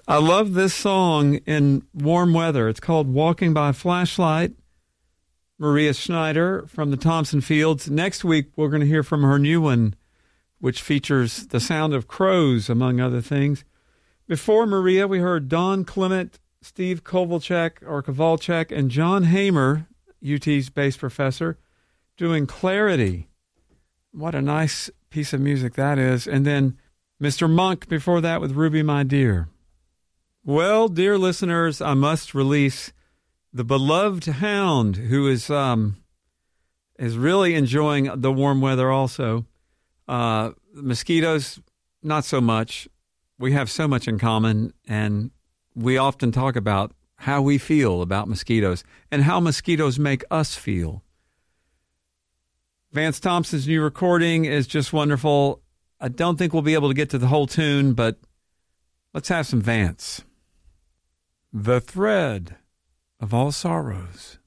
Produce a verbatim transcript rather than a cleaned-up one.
I love this song in warm weather. It's called Walking by Flashlight. Maria Schneider from the Thompson Fields. Next week, we're going to hear from her new one, which features the sound of crows, among other things. Before Maria, we heard Don Clement, Steve Kovalchuk, or Kovalchuk, and John Hamer, U T's bass professor, doing Clarity. What a nice piece of music that is. And then Mister Monk before that with Ruby, My Dear. Well, dear listeners, I must release the beloved hound, who is um, is really enjoying the warm weather also. Uh, mosquitoes, not so much. We have so much in common, and we often talk about how we feel about mosquitoes and how mosquitoes make us feel. Vance Thompson's new recording is just wonderful. I don't think we'll be able to get to the whole tune, but let's have some Vance. The Thread of All Sorrows.